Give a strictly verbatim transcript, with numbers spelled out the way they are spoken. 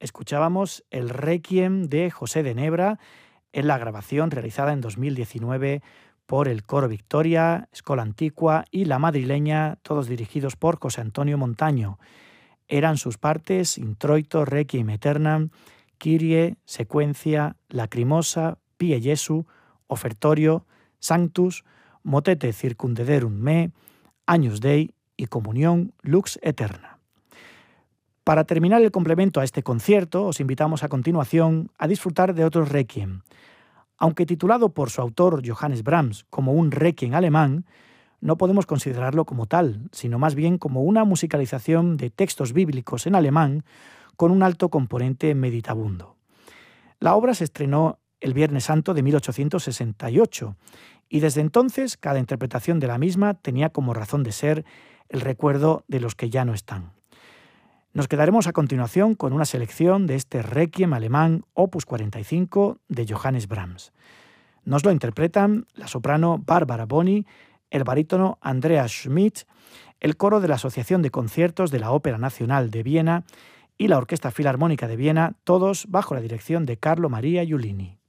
escuchábamos el Requiem de José de Nebra en la grabación realizada en dos mil diecinueve por el Coro Victoria, Escola Antigua y La Madrileña, todos dirigidos por José Antonio Montaño. Eran sus partes Introito, Requiem Aeternam, Kyrie, Secuencia, Lacrimosa, Pie Jesu, Ofertorio, Sanctus, Motete Circundederum Me, Agnus Dei y Comunión Lux Eterna. Para terminar el complemento a este concierto, os invitamos a continuación a disfrutar de otro Requiem. Aunque titulado por su autor Johannes Brahms como un Requiem alemán, no podemos considerarlo como tal, sino más bien como una musicalización de textos bíblicos en alemán con un alto componente meditabundo. La obra se estrenó el Viernes Santo de mil ochocientos sesenta y ocho y desde entonces cada interpretación de la misma tenía como razón de ser el recuerdo de los que ya no están. Nos quedaremos a continuación con una selección de este Requiem alemán opus cuarenta y cinco de Johannes Brahms. Nos lo interpretan la soprano Barbara Boni, el barítono Andreas Schmidt, el coro de la Asociación de Conciertos de la Ópera Nacional de Viena y la Orquesta Filarmónica de Viena, todos bajo la dirección de Carlo Maria Giulini.